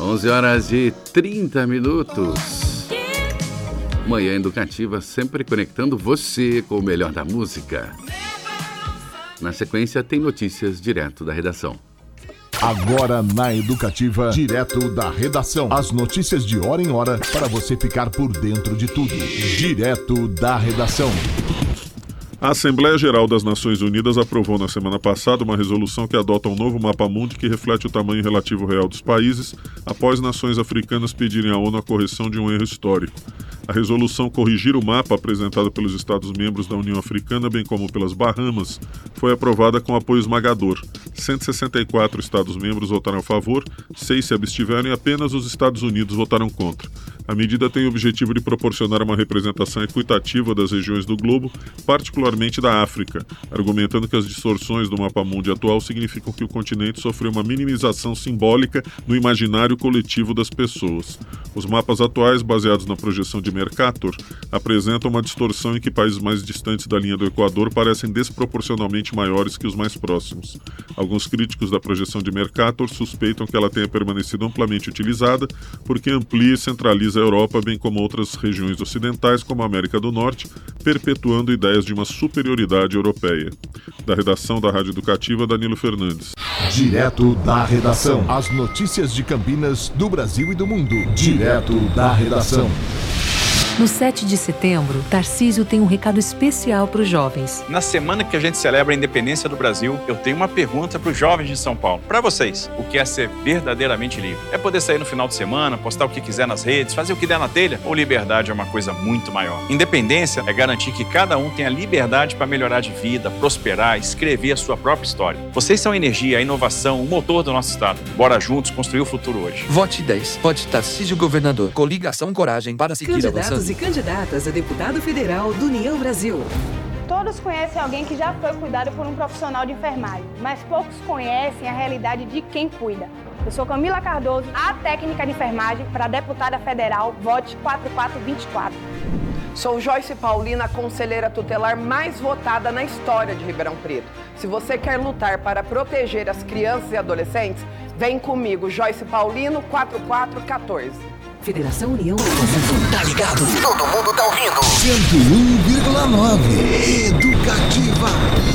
11h30. Manhã Educativa, sempre conectando você com o melhor da música. Na sequência, tem notícias direto da redação. Agora na Educativa, direto da redação. As notícias de hora em hora para você ficar por dentro de tudo. Direto da redação. A Assembleia Geral das Nações Unidas aprovou na semana passada uma resolução que adota um novo mapa-mundi que reflete o tamanho relativo real dos países, após nações africanas pedirem à ONU a correção de um erro histórico. A resolução corrigir o mapa apresentado pelos Estados-membros da União Africana, bem como pelas Bahamas, foi aprovada com apoio esmagador. 164 Estados-membros votaram a favor, 6 se abstiveram e apenas os Estados Unidos votaram contra. A medida tem o objetivo de proporcionar uma representação equitativa das regiões do globo, particularmente da África, argumentando que as distorções do mapa-mundi atual significam que o continente sofreu uma minimização simbólica no imaginário coletivo das pessoas. Os mapas atuais, baseados na projeção de Mercator, apresentam uma distorção em que países mais distantes da linha do Equador parecem desproporcionalmente maiores que os mais próximos. Alguns críticos da projeção de Mercator suspeitam que ela tenha permanecido amplamente utilizada porque amplia e centraliza a Europa, bem como outras regiões ocidentais, como a América do Norte, perpetuando ideias de uma superioridade europeia. Da redação da Rádio Educativa, Danilo Fernandes. Direto da redação. As notícias de Campinas, do Brasil e do mundo. Direto da redação. No 7 de setembro, Tarcísio tem um recado especial para os jovens. Na semana que a gente celebra a independência do Brasil, eu tenho uma pergunta para os jovens de São Paulo. Para vocês, o que é ser verdadeiramente livre? É poder sair no final de semana, postar o que quiser nas redes, fazer o que der na telha? Ou liberdade é uma coisa muito maior? Independência é garantir que cada um tenha liberdade para melhorar de vida, prosperar, escrever a sua própria história. Vocês são a energia, a inovação, o motor do nosso estado. Bora juntos construir o futuro hoje. Vote 10. Vote Tarcísio Governador. Coligação Coragem para seguir avançando. E candidatas a deputado federal do União Brasil. Todos conhecem alguém que já foi cuidado por um profissional de enfermagem, mas poucos conhecem a realidade de quem cuida. Eu sou Camila Cardoso, a técnica de enfermagem para deputada federal, vote 4424. Sou Joyce Paulina, conselheira tutelar mais votada na história de Ribeirão Preto. Se você quer lutar para proteger as crianças e adolescentes, vem comigo, Joyce Paulino, 4414. Federação União. Tá ligado? Todo mundo tá ouvindo. 101,9 Educativa.